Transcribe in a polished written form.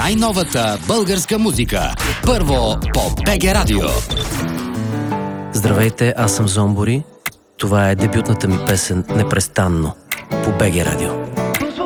най-новата българска музика. Първо по БГ Радио. Здравейте, аз съм Зомбори. Това е дебютната ми песен "Непрестанно" по БГ Радио.